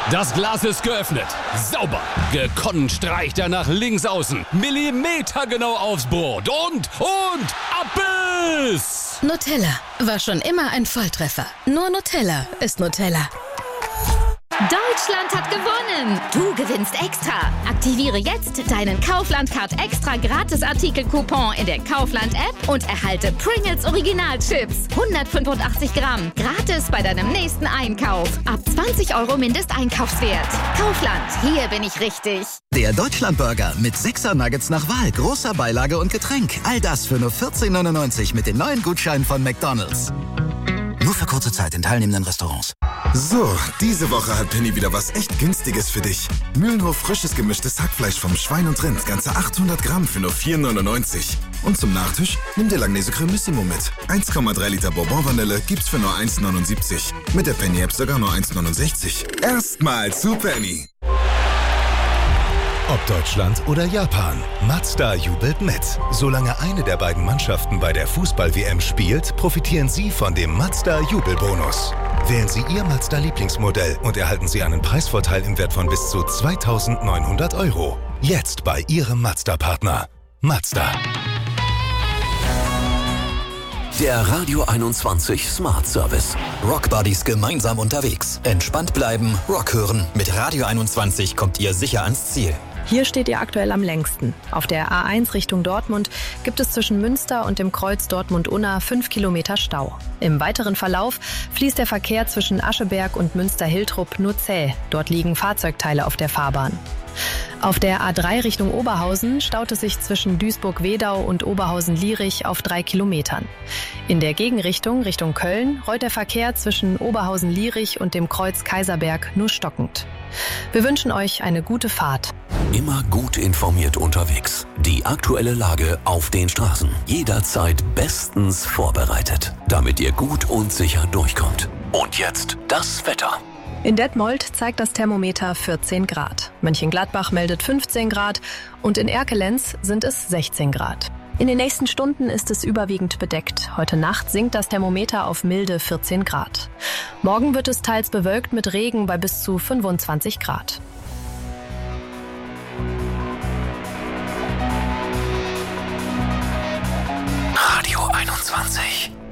Das Glas ist geöffnet. Sauber. Gekonnt streicht er nach links außen. Millimetergenau aufs Brot. Und ab ist... Nutella war schon immer ein Volltreffer. Nur Nutella ist Nutella. Deutschland hat gewonnen! Du gewinnst extra! Aktiviere jetzt deinen Kaufland-Card extra Gratis-Artikel-Coupon in der Kaufland-App und erhalte Pringles Original-Chips. 185 Gramm. Gratis bei deinem nächsten Einkauf. Ab 20 € Mindesteinkaufswert. Kaufland, hier bin ich richtig. Der Deutschland-Burger mit 6er Nuggets nach Wahl, großer Beilage und Getränk. All das für nur 14,99 mit den neuen Gutscheinen von McDonald's. Nur für kurze Zeit in teilnehmenden Restaurants. So, diese Woche hat Penny wieder was echt Günstiges für dich. Mühlenhof frisches gemischtes Hackfleisch vom Schwein und Rind. Ganze 800 Gramm für nur 4,99. Und zum Nachtisch nimm dir Langnese Cremissimo mit. 1,3 Liter Bourbon-Vanille gibt's für nur 1,79. Mit der Penny-App sogar nur 1,69. Erstmal zu Penny. Ob Deutschland oder Japan, Mazda jubelt mit. Solange eine der beiden Mannschaften bei der Fußball-WM spielt, profitieren Sie von dem Mazda-Jubelbonus. Wählen Sie Ihr Mazda-Lieblingsmodell und erhalten Sie einen Preisvorteil im Wert von bis zu 2.900 €. Jetzt bei Ihrem Mazda-Partner. Mazda. Der Radio 21 Smart Service. Rock Buddies gemeinsam unterwegs. Entspannt bleiben, Rock hören. Mit Radio 21 kommt ihr sicher ans Ziel. Hier steht ihr aktuell am längsten. Auf der A1 Richtung Dortmund gibt es zwischen Münster und dem Kreuz Dortmund-Unna 5 Kilometer Stau. Im weiteren Verlauf fließt der Verkehr zwischen Ascheberg und Münster-Hiltrup nur zäh. Dort liegen Fahrzeugteile auf der Fahrbahn. Auf der A3 Richtung Oberhausen staut es sich zwischen Duisburg-Wedau und Oberhausen-Lierich auf 3 Kilometern. In der Gegenrichtung, Richtung Köln, rollt der Verkehr zwischen Oberhausen-Lierich und dem Kreuz Kaiserberg nur stockend. Wir wünschen euch eine gute Fahrt. Immer gut informiert unterwegs. Die aktuelle Lage auf den Straßen. Jederzeit bestens vorbereitet, damit ihr gut und sicher durchkommt. Und jetzt das Wetter. In Detmold zeigt das Thermometer 14 Grad. Mönchengladbach meldet 15 Grad und in Erkelenz sind es 16 Grad. In den nächsten Stunden ist es überwiegend bedeckt. Heute Nacht sinkt das Thermometer auf milde 14 Grad. Morgen wird es teils bewölkt mit Regen bei bis zu 25 Grad. Radio 21.